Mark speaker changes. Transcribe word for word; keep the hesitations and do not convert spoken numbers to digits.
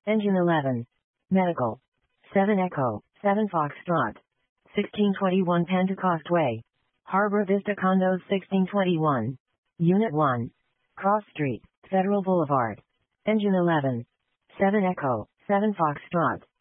Speaker 1: Engine eleven. Medical. seven Echo, seven Foxtrot. sixteen twenty-one Pentecost Way. Harbor Vista Condos sixteen twenty-one. Unit one. Cross Street, Federal Boulevard. Engine eleven. seven Echo, seven Foxtrot.